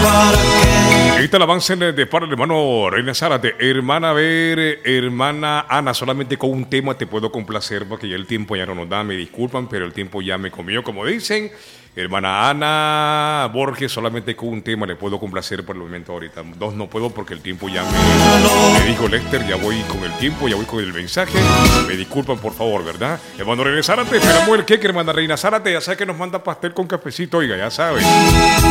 Ahí está el avance de para el hermano Reina Zárate. Hermana, a ver, hermana Ana, solamente con un tema te puedo complacer porque ya el tiempo ya no nos da, me disculpan, pero el tiempo ya me comió, como dicen. Hermana Ana Borges, solamente con un tema le puedo complacer por el momento ahorita. Dos no puedo porque el tiempo ya me dijo Lester, ya voy con el tiempo, ya voy con el mensaje. Me disculpan, por favor, ¿verdad? Hermano Reina Zárate, esperamos el queque, hermana Reina Zárate, ya sabe que nos manda pastel con cafecito, oiga, ya sabe.